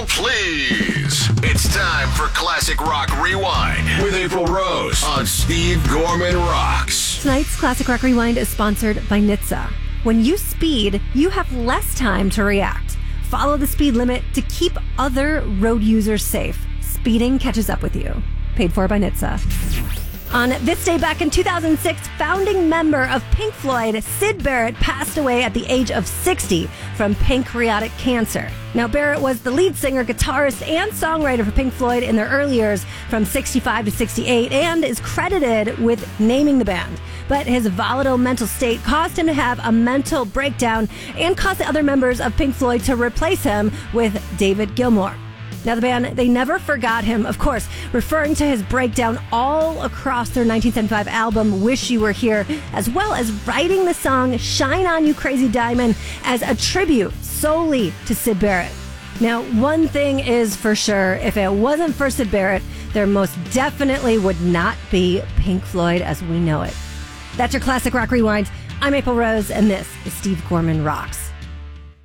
please. It's time for Classic Rock Rewind with April Rose on Steve Gorman Rocks. Tonight's Classic Rock Rewind is sponsored by NHTSA. When you speed, you have less time to react. Follow the speed limit to keep other road users safe. Speeding catches up with you. Paid for by NHTSA. On this day back in 2006, founding member of Pink Floyd, Syd Barrett, passed away at the age of 60 from pancreatic cancer. Now, Barrett was the lead singer, guitarist, and songwriter for Pink Floyd in their early years from 65 to 68 and is credited with naming the band. But his volatile mental state caused him to have a mental breakdown and caused the other members of Pink Floyd to replace him with David Gilmour. Now, the band, they never forgot him, of course, referring to his breakdown all across their 1975 album, Wish You Were Here, as well as writing the song Shine On You Crazy Diamond as a tribute solely to Syd Barrett. Now, one thing is for sure, if it wasn't for Syd Barrett, there most definitely would not be Pink Floyd as we know it. That's your Classic Rock Rewind. I'm April Rose, and this is Steve Gorman Rocks.